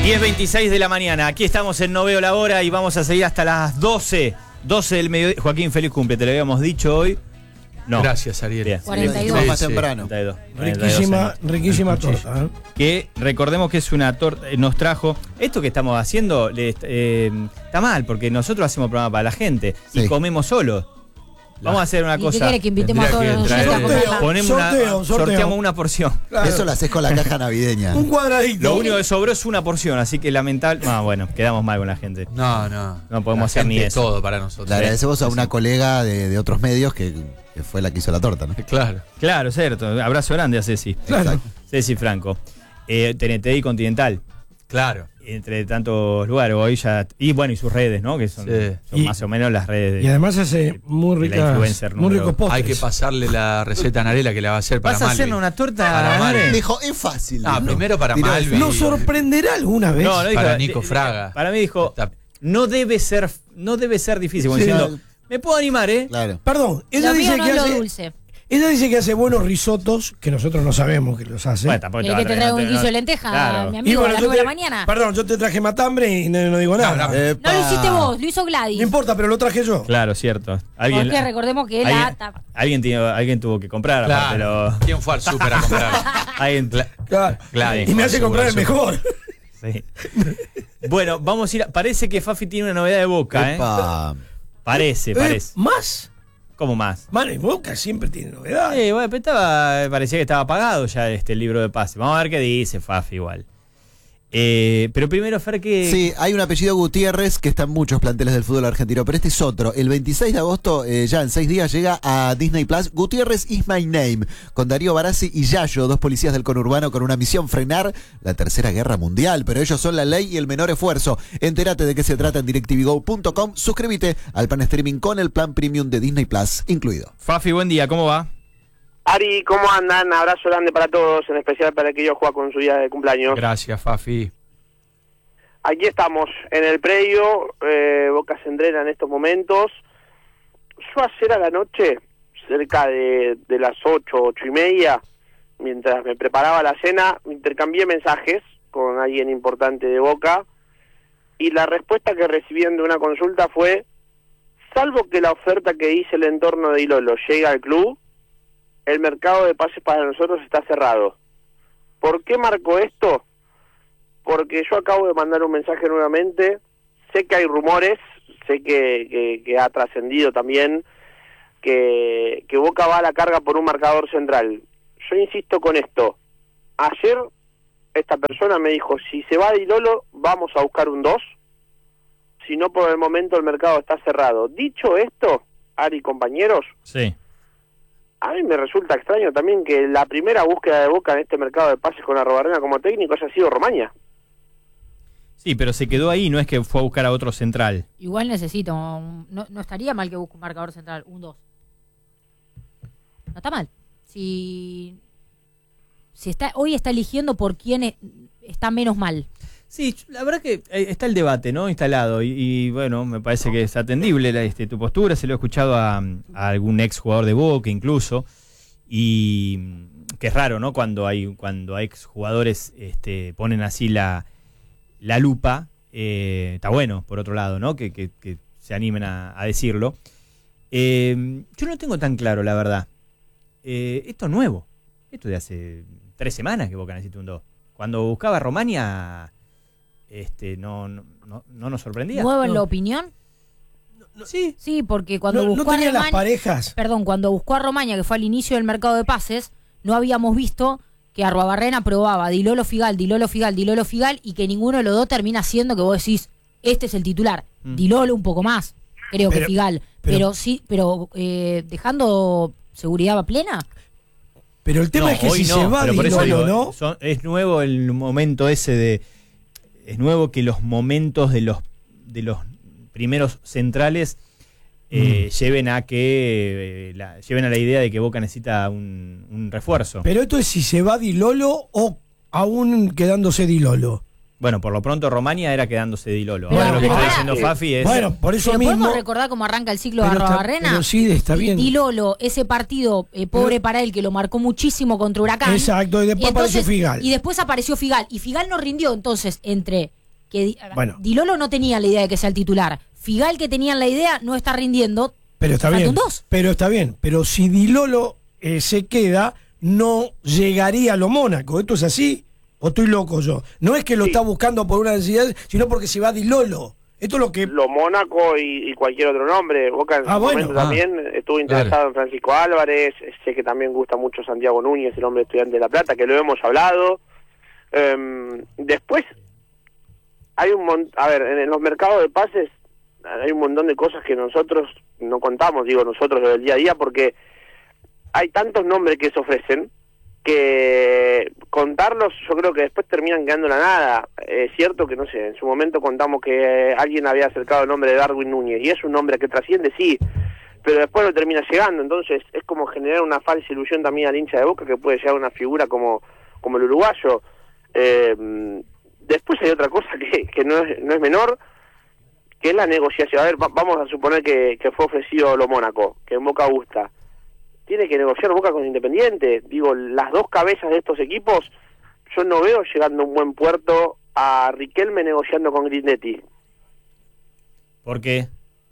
10:26 de la mañana. Aquí estamos en No Veo la Hora y vamos a seguir hasta las 12 del mediodía. Joaquín, feliz cumple, te lo habíamos dicho hoy. No. Gracias, Ariel. Bien. 42. Más temprano. 42. Riquísima torta. Que recordemos que es una torta, nos trajo. Esto que estamos haciendo está mal, porque nosotros hacemos programa para la gente y comemos solos. Vamos a hacer una cosa. ¿Qué quiere que invitemos a todos los Tendría que oyentes a comerla? Sorteamos una porción. Claro. Eso lo haces con la caja navideña. Un cuadradito. Lo único que sobró es una porción, así que lamentable. Bueno, quedamos mal con la gente. No podemos La hacer ni gente eso. todo para nosotros. Le agradecemos a una colega de otros medios que fue la que hizo la torta, ¿no? Claro. Claro, cierto. Abrazo grande a Ceci. Claro. Ceci Franco. TNT y Continental. Claro. Entre tantos lugares, hoy ya. Y bueno, y sus redes, ¿no? Que son Y- más o menos las redes. Y además hace muy de la ricas, influencer muy número- ricos postres. Hay que pasarle la receta a Narela que la va a hacer para ¿Vas a Malvin. hacernos una torta? Para Malvin. Dijo, es fácil. Ah, dijo. primero para Tiró Malvin. ¿Nos sorprenderá alguna vez? No, no dijo, Para Nico Fraga. Para mí dijo, Está- no debe ser difícil. Como Sí. diciendo, me puedo animar, ¿eh? Claro. Perdón, ella Lo mío dice no que es lo hace. dulce. Ella dice que hace buenos risotos, que nosotros no sabemos que los hace. Bueno, tampoco ¿Querés que te traiga un guiso de lenteja, Claro. mi Y amigo, bueno, a las yo 9 de la te- mañana? Perdón, yo te traje matambre y no digo nada. no. Epa. No lo hiciste vos, lo hizo Gladys. No importa, pero lo traje yo. Claro, cierto. Porque recordemos que Alguien tuvo que comprar, aparte, Claro. ¿Quién fue al súper a comprar? alguien. Claro. Gladys. Y me hace comprar el mejor. Sí. Bueno, vamos a ir. Parece que Fafi tiene una novedad de Boca, ¿eh? Epa. Parece. ¿Más? ¿Cómo más? Mano y Boca siempre tiene novedades. Bueno, pero parecía que estaba apagado ya el libro de pase. Vamos a ver qué dice Fafi igual. Pero primero, Fer, que... Sí, hay un apellido Gutiérrez que está en muchos planteles del fútbol argentino, pero este es otro. El 26 de agosto, ya en 6 días, llega a Disney Plus Gutiérrez is my name, con Darío Barassi y Yayo, dos policías del conurbano con una misión: frenar la Tercera Guerra Mundial. Pero ellos son la ley y el menor esfuerzo. Entérate de qué se trata en DirecTVGo.com. Suscríbete al plan streaming con el plan premium de Disney Plus incluido. Fafi, buen día, ¿cómo va? Ari, ¿cómo andan? Abrazo grande para todos, en especial para aquellos que juegan con su día de cumpleaños. Gracias, Fafi. Aquí estamos, en el predio, Boca se entrena en estos momentos. Yo ayer a la noche, cerca de las 8:30, mientras me preparaba la cena, intercambié mensajes con alguien importante de Boca, y la respuesta que recibí de una consulta fue: salvo que la oferta que dice el entorno de Ilolo llega al club, el mercado de pases para nosotros está cerrado. ¿Por qué marco esto? Porque yo acabo de mandar un mensaje nuevamente. Sé que hay rumores, sé que ha trascendido también que Boca va a la carga por un marcador central. Yo insisto con esto. Ayer esta persona me dijo: si se va Di Lolo, vamos a buscar un 2. Si no, por el momento el mercado está cerrado. Dicho esto, Ari, compañeros, Sí. a mí me resulta extraño también que la primera búsqueda de Boca en este mercado de pases con Arrobarrena como técnico haya sido Romaña. Sí, pero se quedó ahí, no es que fue a buscar a otro central. Igual necesito, no estaría mal que busque un marcador central, un 2. No está mal. Si hoy está eligiendo por quién está menos mal. Sí, la verdad que está el debate, ¿no? Instalado y bueno, me parece que es atendible tu postura. Se lo he escuchado a algún ex jugador de Boca incluso, y que es raro, ¿no? Cuando ex jugadores ponen así la lupa, está bueno, por otro lado, ¿no? Que se animen a decirlo. Yo no tengo tan claro, la verdad. Esto es nuevo. Esto de hace 3 semanas que Boca necesita un 2. Cuando buscaba a Romaña, no nos sorprendía. ¿Nuevo en No. la opinión? Sí. Sí, porque cuando No buscó a tenía las Romaña, parejas. cuando buscó a Romaña, que fue al inicio del mercado de pases, no habíamos visto que Arruabarrena probaba Di Lolo Figal, y que ninguno de los dos termina siendo que vos decís, este es el titular. Di Lolo un poco más, creo que Figal. Pero dejando seguridad plena. Pero el tema No, es que hoy si no, se va pero Di por eso Lolo, digo, ¿no? es nuevo el momento ese de... Es nuevo que los momentos de los primeros centrales lleven a la idea de que Boca necesita un refuerzo. Pero esto es si se va Di Lolo o aún quedándose Di Lolo. Bueno, por lo pronto Romaña era quedándose Di Lolo. Bueno, Ahora lo que está ahora- diciendo Fafi es... Bueno, por eso Pero mismo. podemos recordar cómo arranca el ciclo de Pero Arruabarrena. pero sí, está bien. Di Lolo, ese partido pobre para él que lo marcó muchísimo contra Huracán. Exacto, y después apareció Figal. Y después apareció Figal. Y Figal no rindió, entonces, entre que Bueno. Di Lolo no tenía la idea de que sea el titular. Figal, que tenían la idea, no está rindiendo. Pero está Falta bien. un 2. Pero está bien. Pero si Di Lolo se queda, no llegaría a lo Mónaco. ¿Esto es así? ¿O estoy loco yo? No es que lo Sí. está buscando por una necesidad, sino porque se va Di Lolo. Esto es lo que... Lo Mónaco y cualquier otro nombre. Boca en su momento también estuvo interesado en Francisco Álvarez. Sé que también gusta mucho Santiago Núñez, el hombre estudiante de La Plata, que lo hemos hablado. Después, hay en los mercados de pases hay un montón de cosas que nosotros no contamos, digo nosotros del día a día, porque hay tantos nombres que se ofrecen que contarlos yo creo que después terminan quedando en la nada. Es cierto que, no sé, en su momento contamos que alguien había acercado el nombre de Darwin Núñez, y es un nombre que trasciende, sí, pero después no termina llegando. Entonces es como generar una falsa ilusión también al hincha de Boca, que puede llegar a una figura como el uruguayo. Después hay otra cosa que no es menor, que es la negociación. A ver, vamos a suponer que fue ofrecido lo Mónaco, que en Boca gusta. Tiene que negociar Boca con Independiente. Digo, las dos cabezas de estos equipos, yo no veo llegando a un buen puerto a Riquelme negociando con Grindetti. ¿Por qué?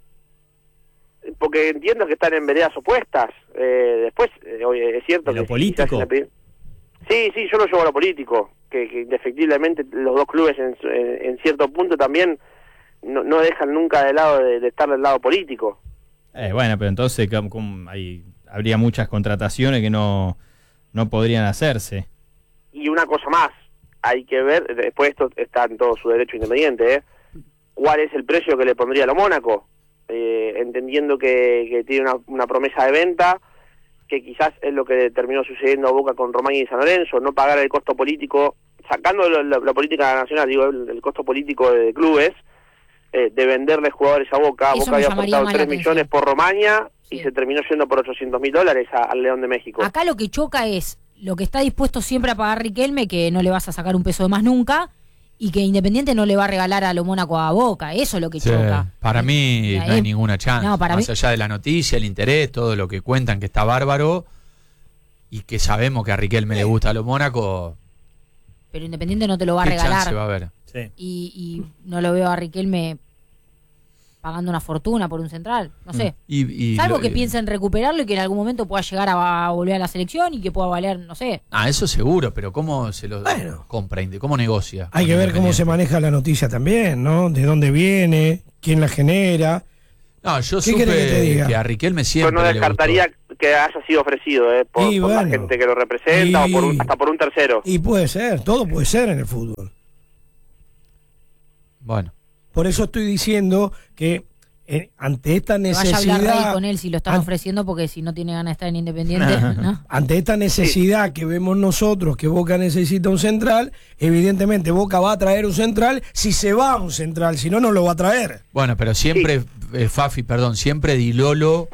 Porque entiendo que están en veredas opuestas. Después, es cierto ¿De lo que... político? Sí, yo lo llevo a lo político, que efectivamente los dos clubes en cierto punto también no dejan nunca de lado de estar del lado político. Bueno, pero entonces habría muchas contrataciones que no podrían hacerse. Y una cosa más, hay que ver, después esto está en todo su derecho Independiente, ¿cuál es el precio que le pondría a lo Mónaco? Entendiendo que tiene una promesa de venta, que quizás es lo que terminó sucediendo a Boca con Román y San Lorenzo, no pagar el costo político, sacando la política nacional, digo, el costo político de clubes, de venderle jugadores a Boca. Eso Boca me había llamaría aportado más la 3 millones atención. por Romaña y Sí. se terminó yendo por $800.000 al León de México. Acá lo que choca es lo que está dispuesto siempre a pagar Riquelme, que no le vas a sacar un peso de más nunca, y que Independiente no le va a regalar a lo Mónaco a Boca. Eso es lo que Sí, choca. para mí no hay ninguna chance. No, para Más mí- allá de la noticia, el interés, todo lo que cuentan que está bárbaro y que sabemos que a Riquelme le gusta a los Mónaco, Pero Independiente no te lo va a ¿qué regalar. chance va a haber? Sí. Y no lo veo a Riquelme pagando una fortuna por un central. No sé. Y Salvo lo- que piense en recuperarlo y que en algún momento pueda llegar a volver a la selección y que pueda valer, no sé. eso seguro, pero ¿cómo se lo Bueno. compra? ¿Cómo negocia? Hay con que ver cómo se Independiente? maneja la noticia también, ¿no? De dónde viene, quién la genera. No, yo ¿Qué querés que te supe diga? que a Riquelme Yo siempre no le descartaría gustó. que haya sido ofrecido por la bueno. gente que lo representa Y- o hasta por un tercero. Y puede ser, todo puede ser en el fútbol. Bueno, Por eso estoy diciendo que ante esta Que vaya a hablar Rey necesidad, con él si lo están an- ofreciendo, porque si no tiene ganas de estar en Independiente, ¿no? ante esta necesidad que vemos nosotros, que Boca necesita un central, evidentemente Boca va a traer un central si se va a un central, si no, no lo va a traer. bueno, pero siempre, siempre Di Lolo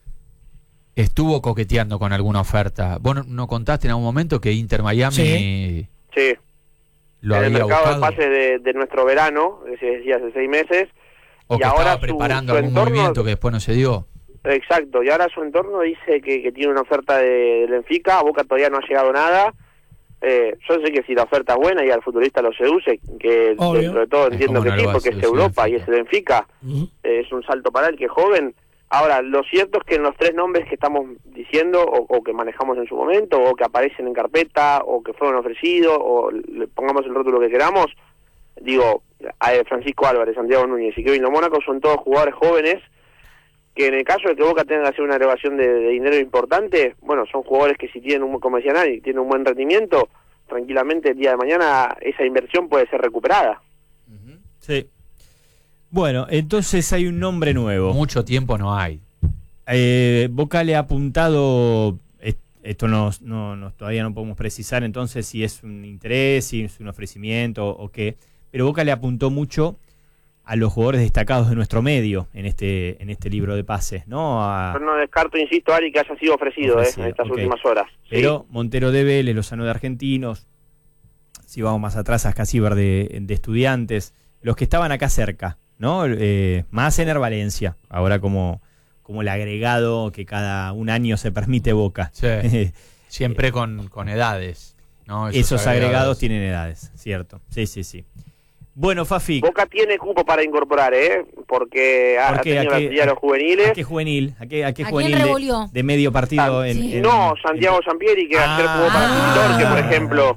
estuvo coqueteando con alguna oferta. ¿Vos no contaste en algún momento que Inter Miami Sí. lo en el había mercado buscado? de pases de nuestro verano, que se decía hace 6 meses. ¿O y que ahora estaba preparando su algún entorno- movimiento que después no se dio? Exacto, y ahora su entorno dice que tiene una oferta del Benfica, a Boca todavía no ha llegado nada. Yo sé que si la oferta es buena y al futbolista lo seduce, que Obvio. dentro de todo Es entiendo como que no sí, lo va a porque es seducir Europa y Benfica. es el Benfica, es un salto para él, que es joven. Ahora, lo cierto es que en los 3 nombres que estamos diciendo, o que manejamos en su momento, o que aparecen en carpeta, o que fueron ofrecidos, o le pongamos el rótulo que queramos, digo, Francisco Álvarez, Santiago Núñez y Kevin Lo Mónaco son todos jugadores jóvenes que en el caso de que Boca tenga que hacer una elevación de dinero importante, bueno, son jugadores que si tienen como decía Nani, tienen un buen rendimiento, tranquilamente el día de mañana esa inversión puede ser recuperada. Sí. Bueno, entonces hay un nombre nuevo. Mucho tiempo no hay. Boca le ha apuntado, esto todavía no podemos precisar entonces si es un interés, si es un ofrecimiento o qué, pero Boca le apuntó mucho a los jugadores destacados de nuestro medio en este libro de pases, ¿no? Yo no descarto, insisto, Ari, que haya sido ofrecido, en estas ok. últimas horas. Sí. Pero Montero de Vélez, Lozano de Argentinos, si vamos más atrás, Ascasíbar de Estudiantes, los que estaban acá cerca, ¿no? Más Ener Valencia, ahora como el agregado que cada un año se permite Boca. Sí. Siempre con edades, ¿no? Esos agregados tienen edades, cierto. Sí. Bueno, Fafi, Boca tiene cupo para incorporar, porque ha tenido la actividad de los juveniles. ¿A qué juvenil? ¿A qué quién juvenil revolvió? de medio partido? No, Santiago Sampieri, que ayer jugó para Torque, por ejemplo,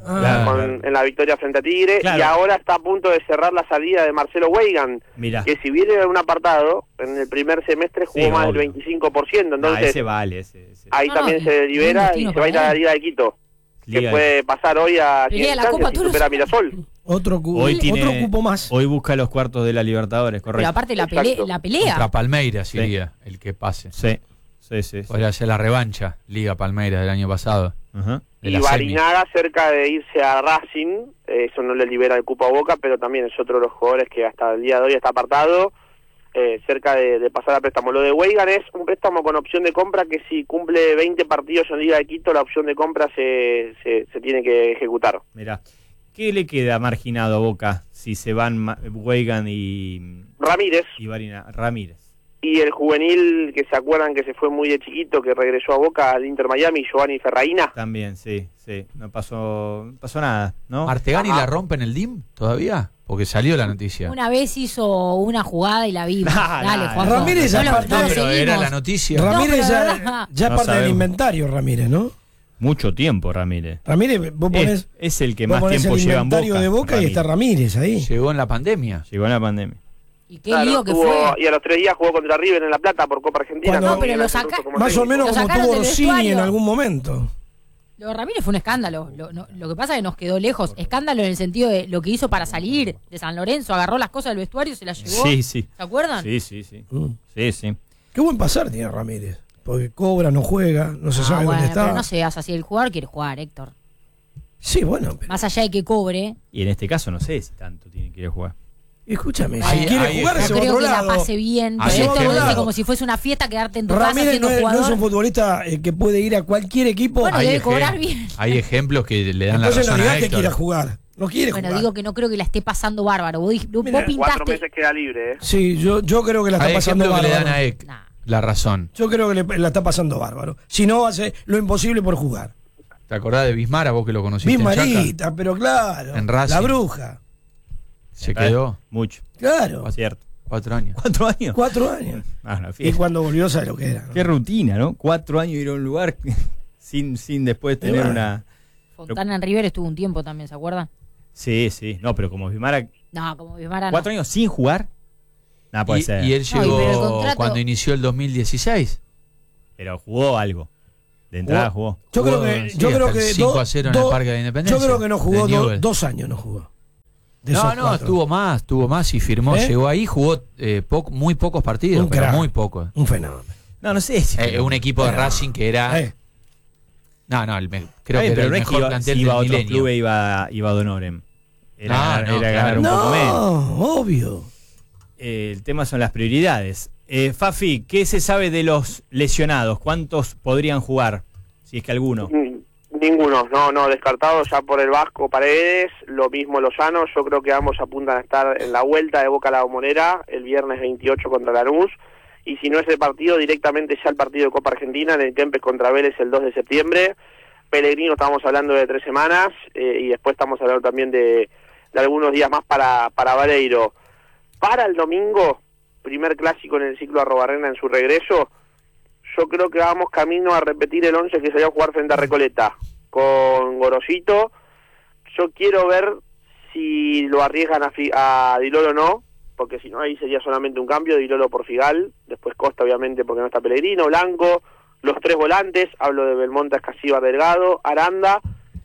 en la victoria frente a Tigre, Claro. y ahora está a punto de cerrar la salida de Marcelo Weigan, Mirá. que si bien era un apartado, en el primer semestre jugó Sí, más obvio. del 25%, entonces ese vale. Ese. ahí No, también y se libera buen y destino se va a ir a para la él. Liga de Quito, que Liga de- puede pasar hoy a Pelea 100 la Copa instancias y todos los supera a años. Mirasol. Otro cupo, Hoy tiene, otro cupo más. Hoy busca los cuartos de la Libertadores, Pero correcto. aparte la Exacto. pelea. Contra Palmeiras Sí. iría el que pase. Sí. Podría ser la revancha, Liga Palmeiras del año pasado. Ajá. De Y la semi. Barinaga cerca de irse a Racing, eso no le libera el cupo a Boca, pero también es otro de los jugadores que hasta el día de hoy está apartado, cerca de pasar a préstamo. Lo de Weigan es un préstamo con opción de compra que si cumple 20 partidos en Liga de Quito, la opción de compra se tiene que ejecutar. Mirá, ¿qué le queda marginado a Boca si se van Weigan y Ramírez Ramírez? y el juvenil que se acuerdan que se fue muy de chiquito, que regresó a Boca al Inter Miami, Giovanni Ferraína. También, sí. No pasó nada, ¿no? ¿Martegani Ajá. la rompe en el DIM todavía? Porque salió la noticia. Una vez hizo una jugada y la vimos. Nah, Dale, nah, Juanjo. Ramírez, no lo, aparte- no lo pero era seguimos. la noticia. Ramírez pero ya, de verdad. ya No parte del sabemos. inventario, Ramírez, ¿no? Mucho tiempo, Ramírez. Ramírez, vos ponés, Es el que vos más ponés tiempo el lleva en inventario Boca. de Boca y está Ramírez ahí. Llegó en la pandemia. Llegó en la pandemia. Y qué lío que fue. Y a los 3 días jugó contra River en La Plata por Copa Argentina. Cuando- No, pero lo Viene saca- incluso como Más o técnico. menos Lo como sacaron tuvo del Rossini vestuario. en algún momento. Lo de Ramírez fue un escándalo. Lo que pasa es que nos quedó lejos. Escándalo en el sentido de lo que hizo para salir de San Lorenzo. Agarró las cosas del vestuario, se las llevó. Sí. ¿Se acuerdan? Sí. Mm. Sí. Qué buen pasar tiene Ramírez. Porque cobra, no juega, no se sabe bueno, dónde está. pero no seas así. El jugador quiere jugar, Héctor. Sí, bueno, pero Más allá de que cobre, Y en este caso no sé si tanto tiene que ir a jugar. escúchame, Hay- si quiere hay jugar no ese creo otro que lado. la pase bien. Hay Pero esto ejemplos. lo dice como si fuese una fiesta, quedarte en tu casa Ramírez siendo no es jugador. un futbolista que puede ir a cualquier equipo. Bueno, Hay debe cobrar ejem- bien. Hay ejemplos que le dan Entonces la no razón digas a que Héctor. quiera jugar. No quiere Bueno, jugar. digo que no creo que la esté pasando bárbaro. Vos Mira, 4 pintaste. meses queda libre, Sí, yo creo que la está Hay pasando ejemplos que le dan bárbaro. a Héctor Nah. la razón. Yo creo que la está pasando bárbaro. Si no, hace lo imposible por jugar. ¿Te acordás de Bismara, vos que lo conociste en Chaca? Bismarita, pero claro. En Racing. La bruja. Se quedó Mucho. Claro. Cierto. 4 años. 4 años. 4 años. Una Y fiesta. cuando volvió, sabe lo que era. ¿no? Qué rutina, ¿no? 4 años ir a un lugar sin después tener bueno. una... Fontana en River estuvo un tiempo también, ¿se acuerdan? Sí. No, pero como Bismara, No, como Bismara no. 4 años sin jugar. Nada puede ser. Y él No, llegó pero el contrato- cuando inició el 2016. Pero jugó algo. De entrada jugó. Yo creo que, Sí, yo creo hasta el que 5-0 en el Parque de la Independencia. Yo creo que no jugó de Newell's. 2 años, no jugó. De No, esos no, 4. tuvo más y firmó. ¿Eh? Llegó ahí, jugó muy pocos partidos, Un pero crack. muy pocos. Un fenómeno. No sé si... Un equipo de Racing que era. No, creo que era el no es mejor que iba, plantel si iba a del otro milenio. club iba a Donorem. Era, No, era ganar un No, poco menos. obvio. El tema son las prioridades. Fafi, ¿qué se sabe de los lesionados? ¿Cuántos podrían jugar? Si es que alguno. Ninguno, no, descartado ya por el Vasco Paredes, lo mismo Lozano. Yo creo que ambos apuntan a estar en la vuelta de Boca a la Bombonera el viernes 28 contra Lanús, y si no es el partido, directamente ya el partido de Copa Argentina en el Kempes contra Vélez el 2 de septiembre. Pellegrino estamos hablando de 3 semanas, y después estamos hablando también de algunos días más para Vareiro. Para el domingo, primer clásico en el ciclo Arrobarrena en su regreso, yo creo que vamos camino a repetir el 11 que salió a jugar frente a Recoleta, con Gorosito. Yo quiero ver si lo arriesgan a Dilolo o no, porque si no ahí sería solamente un cambio, Dilolo por Figal, después Costa obviamente porque no está Pellegrino, Blanco, los 3 volantes, hablo de Belmonte, Escasíbar, Delgado, Aranda,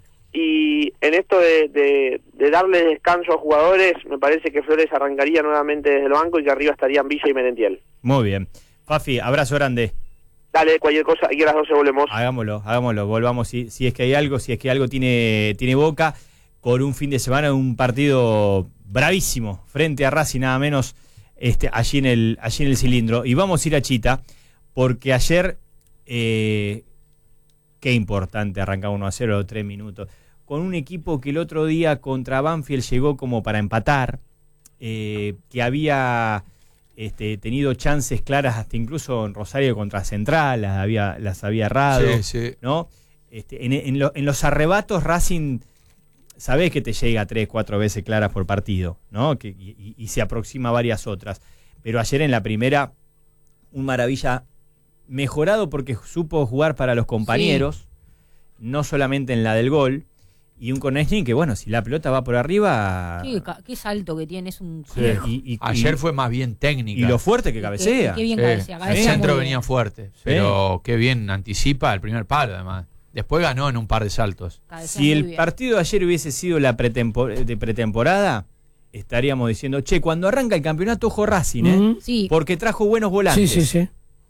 y en esto de darle descanso a jugadores, me parece que Flores arrancaría nuevamente desde el banco y que arriba estarían Villa y Merentiel. Muy bien. Fafi, abrazo grande. Dale, cualquier cosa, aquí a las 12 volvemos. Hagámoslo, volvamos. Si es que hay algo, tiene Boca, con un fin de semana, un partido bravísimo, frente a Racing, nada menos, allí en el cilindro. Y vamos a ir a Chita, porque ayer, qué importante, arrancaba 1-0 a los 3 minutos, con un equipo que el otro día contra Banfield llegó como para empatar, que había... tenido chances claras hasta incluso en Rosario contra Central, las había errado, Sí. ¿no? En los arrebatos Racing sabés que te llega 3-4 veces claras por partido, ¿no? Y se aproxima a varias otras. Pero ayer en la primera, un Maravilla mejorado porque supo jugar para los compañeros, no solamente en la del gol. Y un Konechny que, bueno, si la pelota va por arriba... Qué salto que tiene, es un... Ayer fue más bien técnica. Y lo fuerte que cabecea. Qué bien cabecea. El centro venía fuerte, pero qué bien anticipa el primer palo, además. Después ganó en un par de saltos. Si el partido de ayer hubiese sido la de pretemporada, estaríamos diciendo, che, cuando arranca el campeonato, ojo Racing, Sí. porque trajo buenos volantes. Sí.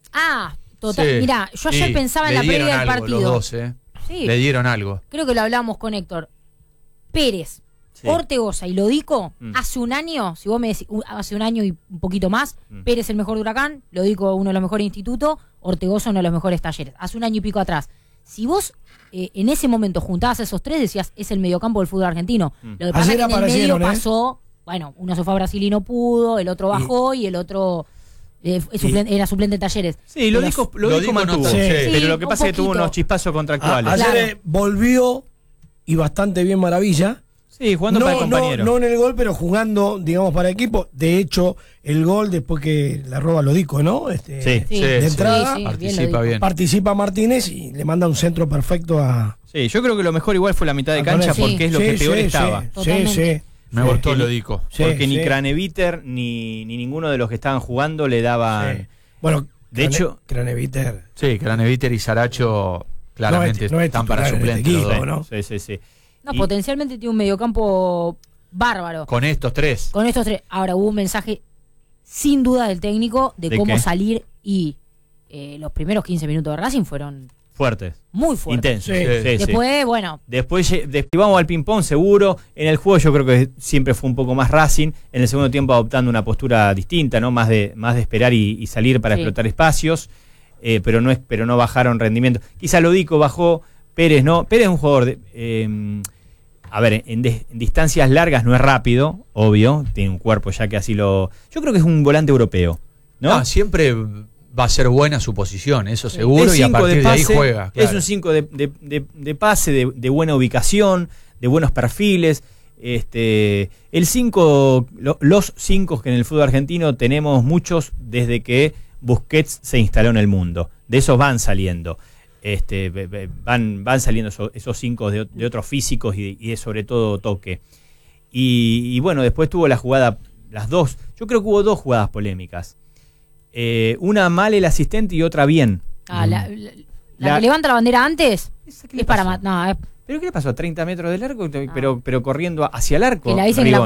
Total. Sí. Mirá, yo ayer pensaba en la previa del partido. Los dos, Sí. Le dieron algo. Creo que lo hablamos con Héctor. Pérez, Ortegoza y Lodico, hace un año, si vos me decís, hace un año y un poquito más, Pérez el mejor de Huracán, Lodico uno de los mejores institutos, Ortegoza uno de los mejores Talleres. Hace un año y pico atrás. Si vos en ese momento juntabas a esos tres, decías, es el mediocampo del fútbol argentino. Lo que pasa es que en el medio pasó, bueno, uno se fue a Brasil y no pudo, el otro bajó y el otro... era suplente de Talleres. Sí, lo dijo mantuvo. Sí. Pero lo que un pasa es que tuvo poquito. unos chispazos contractuales. Ayer volvió y bastante bien Maravilla. Sí, jugando para el compañero. No en el gol, pero jugando, digamos, para el equipo. De hecho, el gol después que la roba Lodico, ¿no? De entrada, participa bien. participa Martínez y le manda un centro perfecto a... Sí, yo creo que lo mejor igual fue la mitad de cancha porque es lo que peor estaba. Sí. Me gustó Lodico. Porque ni Craneviter ni ninguno de los que estaban jugando le daban... Bueno, de hecho... Craneviter. Sí, Craneviter y Saracho claramente no es están para titular en suplentes. este los dos. equipo, ¿no? Sí. No, potencialmente tiene un mediocampo bárbaro. Con estos tres. Con estos tres. Ahora hubo un mensaje sin duda del técnico de cómo qué? salir y los primeros 15 minutos de Racing fueron Fuertes. muy fuertes. Intensos. Sí. Después, bueno, Después vamos al ping-pong seguro. En el juego yo creo que siempre fue un poco más Racing. En el segundo tiempo adoptando una postura distinta, ¿no? Más de esperar y salir para explotar espacios. Pero no bajaron rendimiento. Quizá Lodico bajó, Pérez no. Pérez es un jugador en distancias largas no es rápido, obvio. Tiene un cuerpo ya que así lo... Yo creo que es un volante europeo, ¿no? Siempre va a ser buena su posición, eso seguro, Es y a 5 partir de ahí juega. Es un 5 de pase, de buena ubicación, de buenos perfiles. El 5, los 5 que en el fútbol argentino tenemos muchos desde que Busquets se instaló en el mundo. De esos van saliendo. Van saliendo esos 5 de otros físicos y de sobre todo toque. Y bueno, después tuvo la jugada, las dos. Yo creo que hubo 2 jugadas polémicas. Una mal el asistente y otra bien. la que levanta la bandera antes es para matar. ¿Pero qué le pasó? ¿A 30 metros del arco? Pero corriendo hacia el arco. Que la dicen Rigoni.